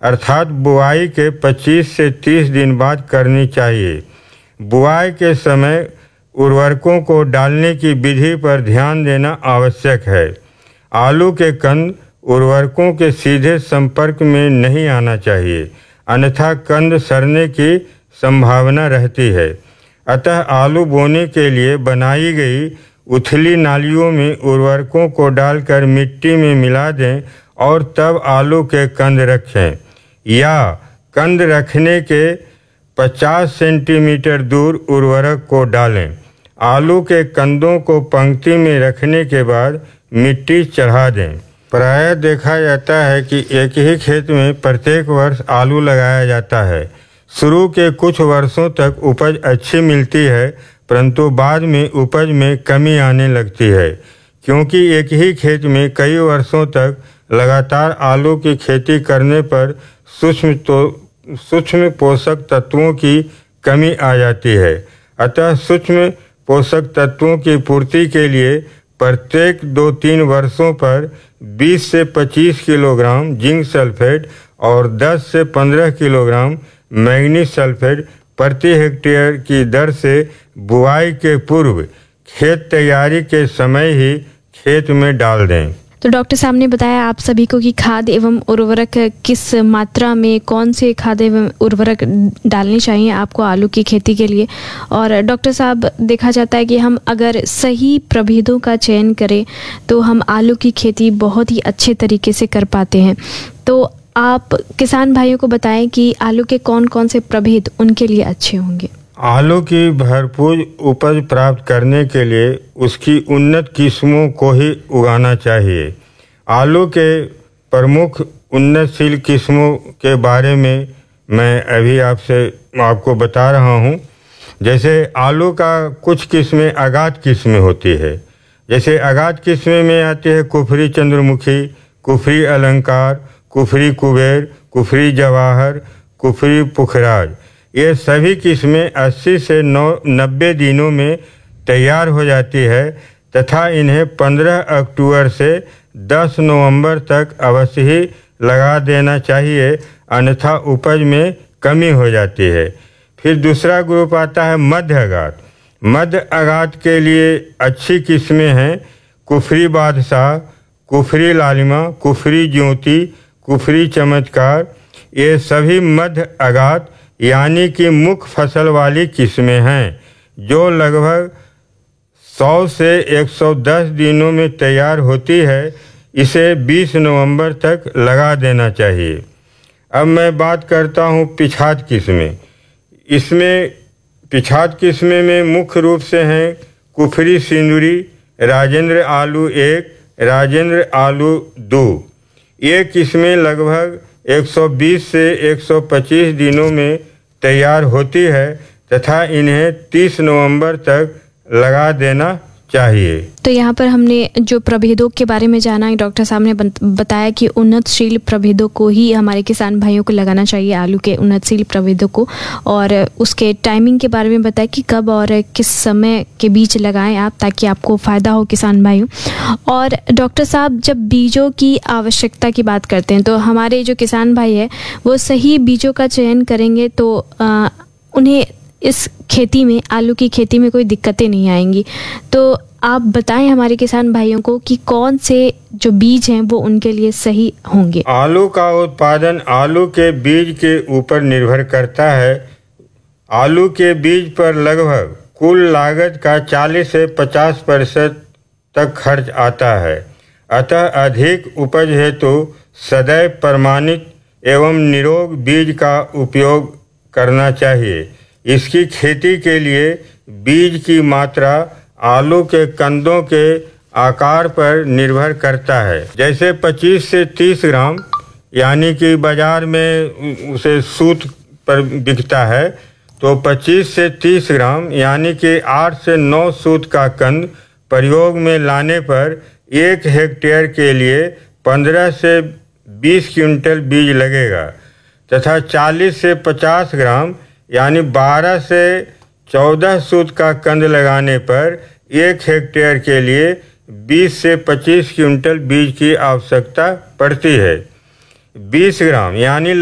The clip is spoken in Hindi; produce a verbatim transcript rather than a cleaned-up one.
अर्थात बुआई के पच्चीस से तीस दिन बाद करनी चाहिए। बुआई के समय उर्वरकों को डालने की विधि पर ध्यान देना आवश्यक है। आलू के कंद उर्वरकों के सीधे संपर्क में नहीं आना चाहिए, अन्यथा कंद सड़ने की संभावना रहती है। अतः आलू बोने के लिए बनाई गई उथली नालियों में उर्वरकों को डालकर मिट्टी में मिला दें और तब आलू के कंद रखें, या कंद रखने के पचास सेंटीमीटर दूर उर्वरक को डालें। आलू के कंदों को पंक्ति में रखने के बाद मिट्टी चढ़ा दें। प्रायः देखा जाता है कि एक ही खेत में प्रत्येक वर्ष आलू लगाया जाता है। शुरू के कुछ वर्षों तक उपज अच्छी मिलती है, परंतु बाद में उपज में कमी आने लगती है, क्योंकि एक ही खेत में कई वर्षों तक लगातार आलू की खेती करने पर सूक्ष्म तो सूक्ष्म पोषक तत्वों की कमी आ जाती है। अतः सूक्ष्म पोषक तत्वों की पूर्ति के लिए प्रत्येक दो तीन वर्षों पर बीस से पच्चीस किलोग्राम जिंक सल्फेट और दस से पंद्रह किलोग्राम मैग्नीज सल्फेट प्रति हेक्टेयर की दर से बुआई के पूर्व खेत तैयारी के समय ही खेत में डाल दें। तो डॉक्टर साहब ने बताया आप सभी को कि खाद एवं उर्वरक किस मात्रा में कौन से खाद एवं उर्वरक डालने चाहिए आपको आलू की खेती के लिए। और डॉक्टर साहब देखा जाता है कि हम अगर सही प्रभेदों का चयन करें तो हम आलू की खेती बहुत ही अच्छे तरीके से कर पाते हैं। तो आप किसान भाइयों को बताएं कि आलू के कौन कौन से प्रभेद उनके लिए अच्छे होंगे। आलू की भरपूर उपज प्राप्त करने के लिए उसकी उन्नत किस्मों को ही उगाना चाहिए। आलू के प्रमुख उन्नतशील किस्मों के बारे में मैं अभी आपसे आपको बता रहा हूँ। जैसे आलू का कुछ किस्में अगाध किस्में होती है। जैसे अगाध किस्में में आती है कुफरी चंद्रमुखी, कुफरी अलंकार, कुफरी कुबेर, कुफरी जवाहर, कुफरी पुखराज। ये सभी किस्में अस्सी से नौ नब्बे दिनों में तैयार हो जाती है तथा इन्हें पंद्रह अक्टूबर से दस नवंबर तक अवश्य ही लगा देना चाहिए, अन्यथा उपज में कमी हो जाती है। फिर दूसरा ग्रुप आता है मध्य अगाध। मध्य अगाध के लिए अच्छी किस्में हैं कुफरी बादशाह, कुफरी लालिमा, कुफरी ज्योति, कुफरी चमत्कार। ये सभी मध्य अगाध यानी कि मुख्य फसल वाली किस्में हैं, जो लगभग सौ से एक सौ दस दिनों में तैयार होती है। इसे बीस नवंबर तक लगा देना चाहिए। अब मैं बात करता हूँ पिछात किस्में। इसमें पिछात किस्में में मुख्य रूप से हैं कुफरी सिंदूरी, राजेंद्र आलू एक, राजेंद्र आलू दो। ये किस्में लगभग एक सौ बीस से एक सौ पच्चीस दिनों में तैयार होती है तथा इन्हें तीस नवंबर तक लगा देना चाहिए। तो यहाँ पर हमने जो प्रभेदों के बारे में जाना, डॉक्टर साहब ने बताया कि उन्नतशील प्रभेदों को ही हमारे किसान भाइयों को लगाना चाहिए, आलू के उन्नतशील प्रभेदों को। और उसके टाइमिंग के बारे में बताया कि कब और किस समय के बीज लगाएं आप, ताकि आपको फ़ायदा हो किसान भाइयों। और डॉक्टर साहब जब बीजों की आवश्यकता की बात करते हैं तो हमारे जो किसान भाई है वो सही बीजों का चयन करेंगे तो आ, उन्हें इस खेती में, आलू की खेती में कोई दिक्कतें नहीं आएंगी। तो आप बताएं हमारे किसान भाइयों को कि कौन से जो बीज हैं वो उनके लिए सही होंगे। आलू का उत्पादन आलू के बीज के ऊपर निर्भर करता है। आलू के बीज पर लगभग कुल लागत का चालीस से पचास प्रतिशत तक खर्च आता है। अतः अधिक उपज हेतु सदैव प्रमाणित एवं निरोग बीज का उपयोग करना चाहिए। इसकी खेती के लिए बीज की मात्रा आलू के कंदों के आकार पर निर्भर करता है। जैसे पच्चीस से तीस ग्राम यानी कि बाजार में उसे सूत पर बिकता है, तो पच्चीस से तीस ग्राम यानी कि आठ से नौ सूत का कंद प्रयोग में लाने पर एक हेक्टेयर के लिए पंद्रह से बीस क्विंटल बीज लगेगा तथा चालीस से पचास ग्राम यानी बारह से चौदह सूत का कंद लगाने पर एक हेक्टेयर के लिए बीस से पच्चीस क्विंटल बीज की आवश्यकता पड़ती है। बीस ग्राम यानी